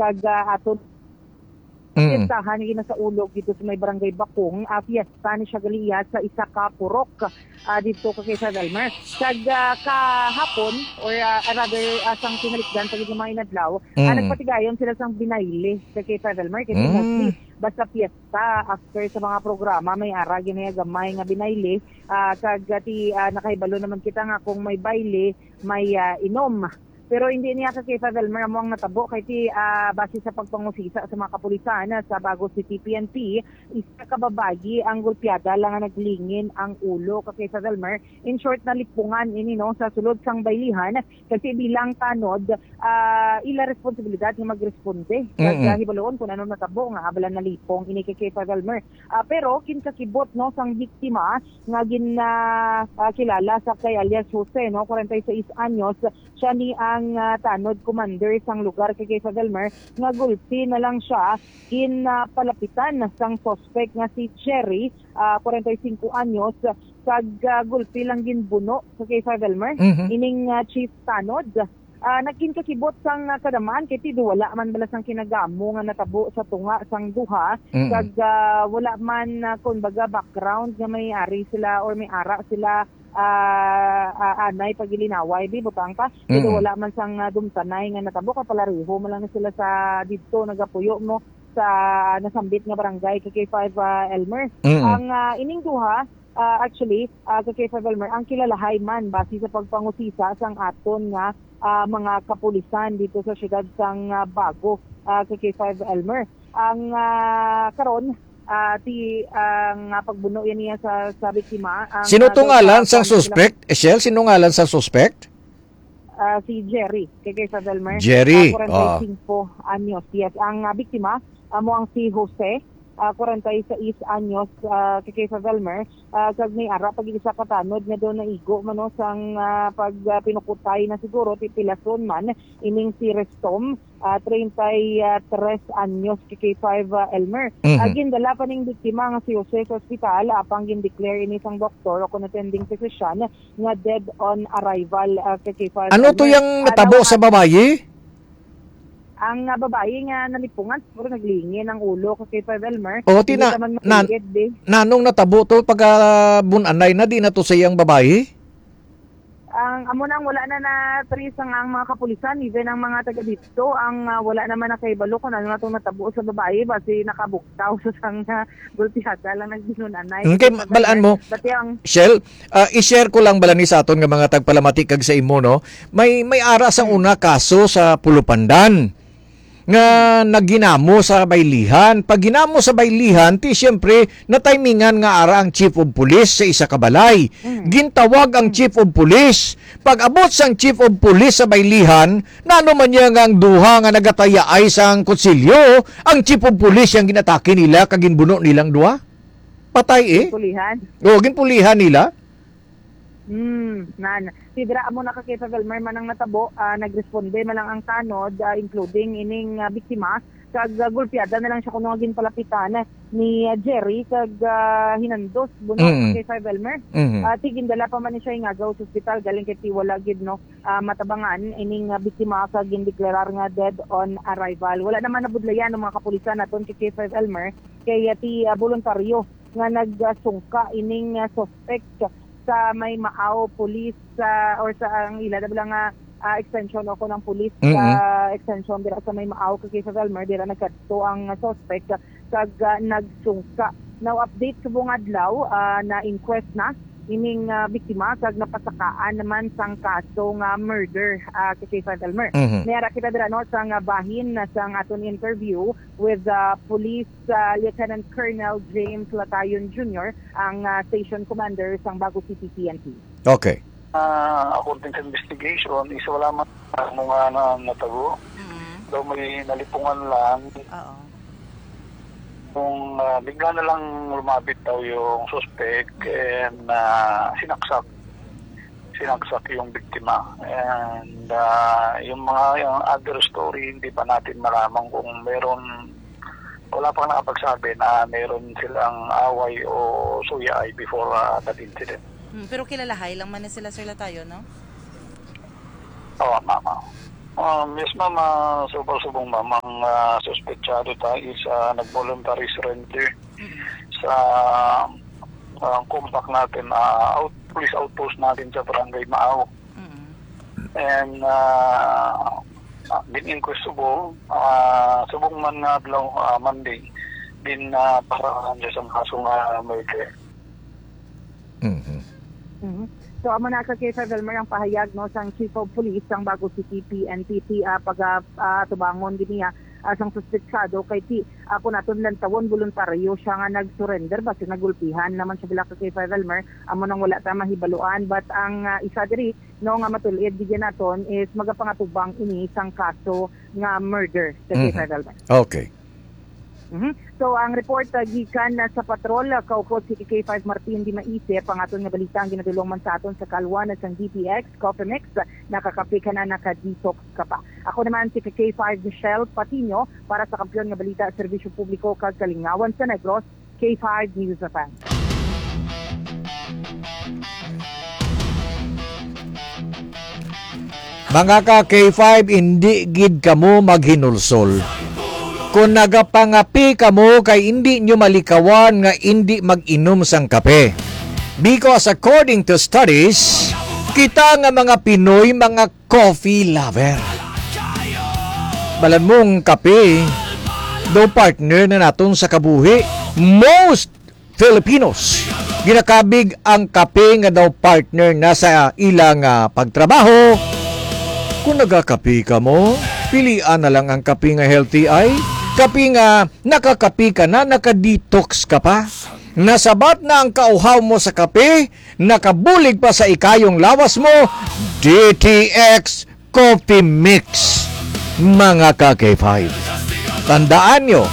kag aton fiestahan ni sa ulog dito sa may barangay Bakong. Fiesta ni siya galiyat sa isa ka purok dito kay San Elmer. Kag kahapon or rather sang tinalikdan pag yung mga inadlaw, nagpatigayon sila sang binayle kay San Elmer kasi mostly basta fiesta after sa mga programa may ara ginaya gamay nga binayle kag nakaibalo naman kita nga kung may baile may inom. Pero hindi niya kay Father Elmer mo ang natabo kay base sa pagpangusisa sa mga kapulisan sa Bago City PNP, isa ka babayi ang gulpyada lang nga naglingin ang ulo kay Father Elmer. In short, nalipungan ini no sa sulod sang baylihan kasi bilang tanod ila responsibilidad nga magresponde. Kaya hibaloon kung ano natabo nga abala nalipong ini kay Father Elmer. Pero kinsakibot no sang biktima nga kilala sa kay alias Jose no 46 anyos, siya ni ang tanod commander sang lugar kay Father Elmer nga gulpi na lang siya in palapitan sang suspect nga si Cherry 45 anyos kag gulpi lang ginbuno kay Father Elmer ining chief tanod. Nagkinkakibot sang kadamaan kay ti wala man bala sang kinagamo nga natabo sa tunga sang duha kag wala man kumbaga background nga may ari sila or may ara sila anay pagilinaway di butang pa pero wala man sang dumtanay nga natabo ka palariho man lang sila sa didto nagapuyo mo sa nasambit nga barangay kay 5 Elmer. Ang ining duha actually kay 5 Elmer ang kilalahay man base sa pagpangusisa sang aton nga mga kapulisan dito sa siyudad sang Bago kay 5 Elmer. Ang karon ang pagbuno yan niya sa biktima. Sino tungalan sang suspect? Shell, sino ngalan sa suspect? Si Jerry, kay Father Elmer. Jerry. 45 anyos. Yes, ang biktima mo ang si Jose, 46 anyos kay Father Elmer. Kag may ara pag isa ka tanod nga doon naigo mano sang pag pinukutay na siguro pilason man ining si Restom 33 anyos kay 5 Elmer. Gindala pa ning biktima nga si Jose sa ospital apang gindeclare ini sang doktor o attending physician nga dead on arrival kay 5 Ano Elmer. to yung natabo sa babayi? Ang babae nga nalipungan, puro naglingin ang ulo kay 5 Elmer. O, nanong natabo to pag bunanay na di na to sayang babae? Ang amo nang wala na trace ang mga kapulisan, even ang mga taga dito, ang wala naman na kay balo kung ano na itong natabo sa babae base nakabuktaw sa sang gulpihada lang nagbinunanay. Okay, balaan mo. Shell, i-share ko lang balani sa aton nga mga tagpalamatikag sa imo no. May ara sang una kaso sa Pulupandan nga nagginamo sa baylihan. Pag ginamo sa baylihan, ti siyempre natimingan nga ara ang chief of police sa isa ka balay. Gintawag ang chief of police. Pag abot sang chief of police sa baylihan, nano man niya nga ang duha nga nagataya-ay sang konsilyo, ang chief of police yang ginatake nila kag ginbuno nilang duha. Patay Pulihan? O, ginpulihan nila. Sidra mo na kay Father Elmer man ang natabo, nagresponde man lang ang tanod including ining biktima kag gulpyada na lang siya kuno gin palapitan ni Jerry kag hinandos buno kay 5 Elmer. Tigindala pa man siya ingagaw sa ospital galing kay wala gid no matabangan ining biktima kag gindeklarar nga dead on arrival. Wala naman nabudlayan ng mga kapulisan naton kay 5 Elmer kay ti voluntaryo nga nagsungka ining suspect sa may Maaw police or sa ang ila nga extension ako ng police extension dira sa may Maaw kay Father Elmer dira nagkadto ang suspect kag nagsungka. Now update sa buong adlaw na inquest na ining biktima kag napasakaan naman sang kaso nga murder kay Father Elmer. Nara kita dira no sang bahin na sang aton interview with Police Lieutenant Colonel James Latayon Jr., ang station commander sang Bago City PNP. Okay. According sa investigation, isa wala man mga natago. Daw may nalipungan lang. Kung bigla na lang lumapit daw yung suspect and sinaksak yung biktima. And yung other story, hindi pa natin malaman kung wala pang nakapagsabi na meron silang away o suyay before that incident. Pero kilalahay lang man na sila, Sir Latayo, no? Oo, mama. Yes ma'am, subong ma'am, ang suspetsado tayo is nag-voluntary surrender sa compact natin, police outpost natin sa Barangay Maaw. And din-inquest subong man nga Monday, din para sa kasong murder. So, amo na kay Elmer ang pahayag no sang Chief of Police sang Bago City PNP tubangon giniya sang suspetsado kay ako naton lang tawon voluntaryo siya nga nag-surrender basi nagulpihan naman siya bila kay Elmer amo nang wala ta mahibaluan but ang isa diri no nga matulid bigyan naton is magapangatubang ini sang kaso nga murder kay Elmer. Okay. So ang report gikan na sa patrol kaupod si K5 Martin di maisip ang aton nga balita ang ginadulong man sa aton sa kalwan sa DPX Coffee Mix nakakapi ka na naka-detox ka pa. Ako naman si K5 Michelle Patino para sa kampiyon nga balita serbisyo publiko kag Kalingawan sa Negros K5 News FM. Mga ka K5 hindi gid kamo maghinulsol. Kung nagapangapi kamo kay hindi nyo malikawan nga hindi mag-inom sang kape. Because according to studies, kita nga mga Pinoy mga coffee lover. Balan mong kape, daw partner na naton sa kabuhi. Most Filipinos, ginakabig ang kape nga daw partner na sa ilang pagtrabaho. Kung nagakapi ka mo, pilian na lang ang kape nga healthy ay kapi nga nakakapi ka na, nakadetox ka pa. Nasabat na ang kauhaw mo sa kape, nakabulig pa sa ikayong lawas mo, DTX Coffee Mix. Mga ka-K5, tandaan nyo,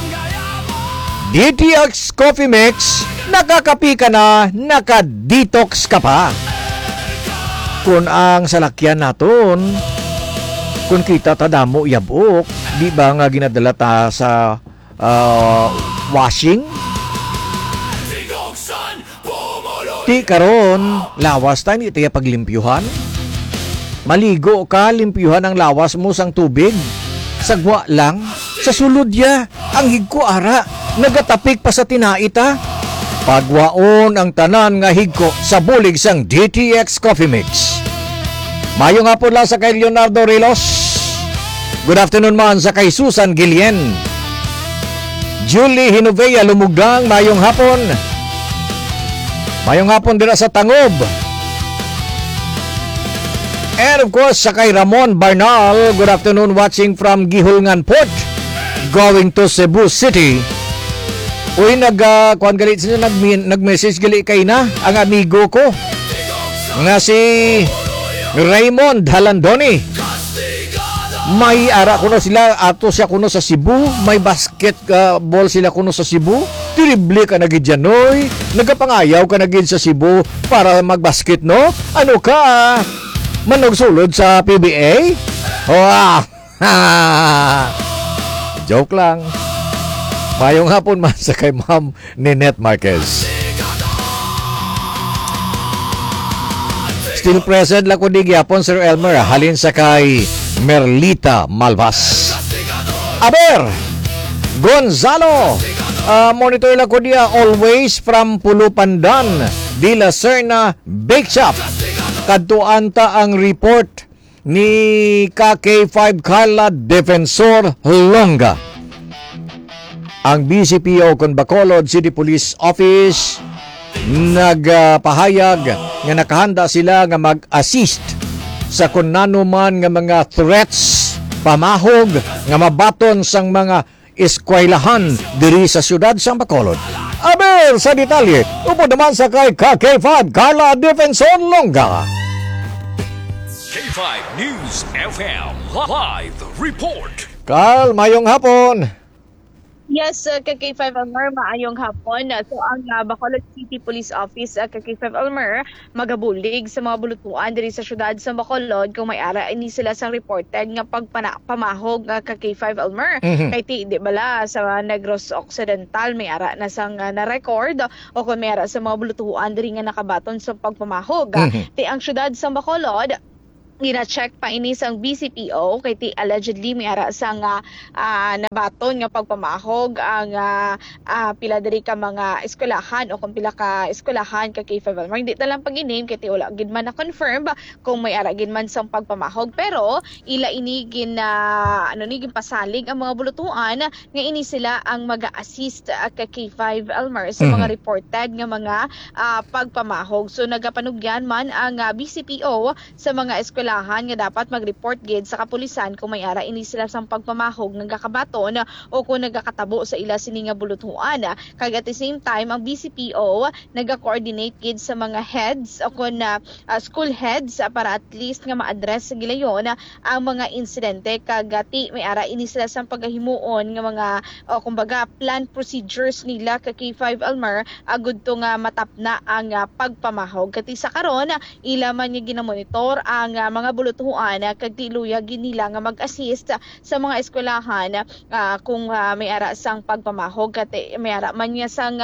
DTX Coffee Mix, nakakapi ka na, nakadetox ka pa. Kung ang salakyan naton, kung kita tadamo yabok, di ba nga ginadala ta sa washing? Ti karon lawas tayo iti paglimpyuhan. Maligo ka, limpyuhan ang lawas mo sang tubig. Sagwa lang, sa sulod ya, ang higko ara, nagatapik pa sa tinaita. Pagwaon ang tanan nga higko sa bulig sang DTX Coffee Mix. Mayong hapon lang sa kay Leonardo Rilos. Good afternoon man sa kay Susan Gilien. Julie Hinovea Lumugdang, mayong hapon. Mayong hapon dira sa Tangob. And of course sa kay Ramon Barnal, good afternoon watching from Gihulngan Port, going to Cebu City. Uy, nag-message gali kay na ang amigo ko nga si Raymond Halandoni. May ara kuno sila ato siya kuno sa Cebu, may basketball sila kuno sa Cebu. Triple ka na gid janoy, nagapangayaw ka na gid sa Cebu para magbasket no? Ano ka? Manog sulod sa PBA? Wow! Joke lang. Mayong hapon man sa kay Ma'am Ninette Marquez. Still present lang ko di gyapon Sir Elmer, halin sa kay Merlita Malvas. Aber Gonzalo, monitor lang ko diya always from Pulupandan, De La Serna Bake Shop. Kadtuan ta ang report ni KK5 Carla Defensor Longa. Ang BCPO kon Bacolod City Police Office nagpahayag nga nakahanda sila nga mag-assist sa kung nanuman nga mga threats, pamahog nga mabaton sang mga eskwelahan diri sa siyudad sa Bacolod. Aber sa detalye, upo naman sa kay KK5 Carla Defensor Longa. K5 News FM Live Report. Carl, mayong hapon. Yes, KK5 Elmer, maayong hapon. So ang Bacolod City Police Office, KK5 Elmer, magabulig sa mga bulutuan diri sa syudad sa Bacolod kung may ara ini sila sa reported nga pagpamahog nga KK5 Elmer. Kay ti di bala sa Negros Occidental may ara na sang na-record o kung may ara sa mga bulutuan diri nga nakabaton sa pagpamahog. Ti ang syudad sa Bacolod gina-check pa ini sang BCPO kay ti allegedly may ara sang nabaton nga pagpamahog ang pila diri ka mga eskwelahan o kung pila ka eskwelahan ka K5 Almar. Hindi talang pag-name kay ti wala gid man na confirm kung may ara gid man sang pagpamahog, pero ila ini gin pasalig ang mga bulutuan nga ini sila ang mag-assist ka K5 Almar sa mga reported nga mga pagpamahog. So nagapanugyan man ang BCPO sa mga eskwelahan nga dapat mag-report gid sa kapulisan kung may ara ini sila sang pagpamahog nagakabaton o kung nagakatabo sa ila sini nga bulutuan. Kag at the same time ang BCPO naga-coordinate gid sa mga heads o kung school heads para at least nga ma-address sa gilayon ang mga insidente kag may ara ini sila sang paghimuon nga mga kumbaga plan procedures nila ka K5 Almar agud to nga matapna ang pagpamahog. Kati sa karon ila man nga ginamonitor ang mga bulutuan kag tiluya ginila nga mag-assist sa mga eskwelahan kung may ara sang pagpamahog kati may ara man niya sang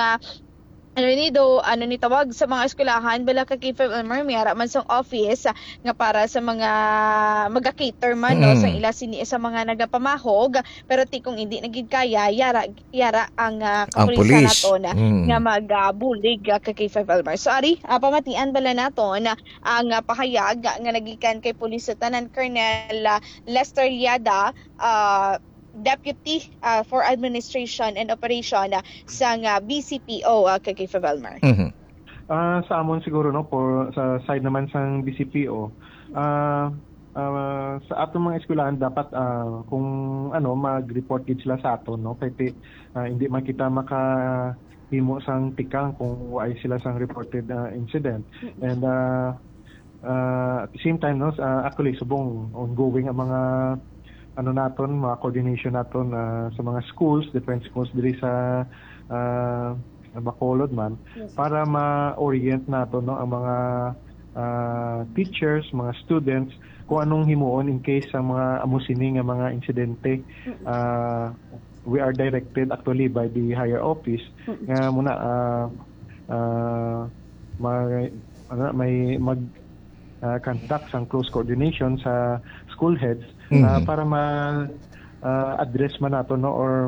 tawag sa mga eskwelahan bala ka K5 Almar may ara man sang office nga para sa mga maga-cater man no sa ila sini sa mga nagapamahog, pero ti kung hindi nagid kaya yara ang kapulisan naton nga magabulig ka K5 Almar. So ari pamatian bala naton ang pahayag nga nagikan kay Pulis Lieutenant Colonel Lester Liada, Deputy for Administration and Operation sa BCPO kay K5 Almar. Sa amon siguro sa side naman sang BCPO, sa atong mga eskwelahan dapat kung mag-report gid sila sa aton kay hindi man kita makahimo sang tikang kung ay sila sang reported incident. And at the same time actually subong ongoing ang mga mga coordination naton sa mga schools, different schools diri sa Bacolod man, para ma-orient naton ang mga teachers, mga students kung anong himuon in case sa mga amusini nga mga insidente. We are directed actually by the higher office nga muna may conduct sang close coordination sa school heads para ma-address man nato or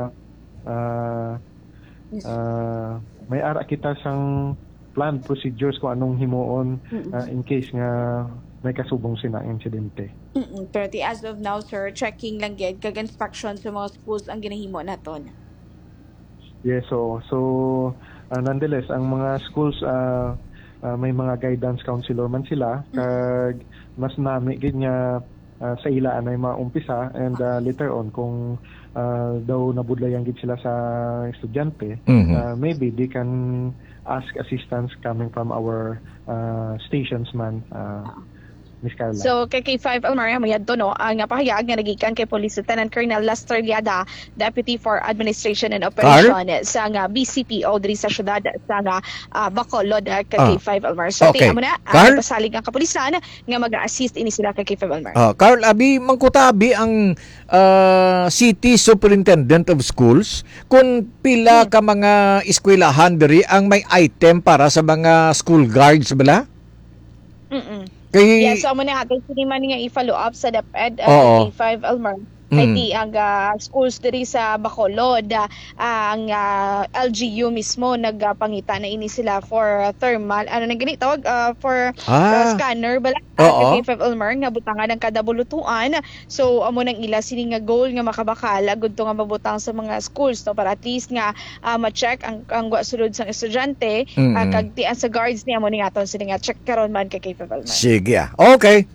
may ara kita sang plan procedures kung anong himuon in case nga may kasubong sina insidente. Pero as of now sir, checking lang gid kag inspection sa mga schools ang ginahimo naton. Yes, so nonetheless ang mga schools may mga guidance counselor man sila kag mas nami gid nga sa ilaan ay maumpisa and later on kung daw nabudlayan gid sila sa estudyante, maybe they can ask assistance coming from our stations man. Miss Carla. So kay K5 Almar mayadto ang pahayag nga nagikan kay Police Lieutenant Colonel Lester Liada, Deputy for Administration and Operation sa BCPO diri sa syudad sa Bacolod kay K5 Almar. So amo na pasalig ang kapulisan nga mag-assist ini sila kay K5 Almar. Carl, abi mangkutabi ang City Superintendent of Schools kung pila ka mga eskwelahan diri ang may item para sa mga school guards bala? Yes, so mo na ato siniman nga i-follow up sa DepEd K5 Almar. Ay ang schools diri sa Bacolod, ang LGU mismo nagpangita na ini sila for thermal tawag for scanner bala K5 Almar nga butangan ang kada bulutuan. So amo nang ila sini nga goal nga makabakal agud to nga mabutang sa mga schools para at least nga ma-check ang sulod sang estudyante kag tian sa guards niya mo ni aton sini nga check karon man kay K5 Almar. Sige. Okay.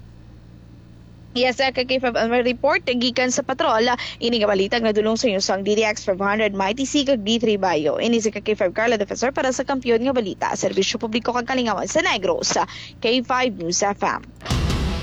Yes, kay K5 Almar report gikan sa patrol ini nga balita nga dulong sa inyo sang DDX 500 Mighty C kag D3 Bayo. Ini si K5 Carla Defensor para sa kampiyon nga balita, serbisyo publiko kag kalingawan sa Negros, K5 News FM.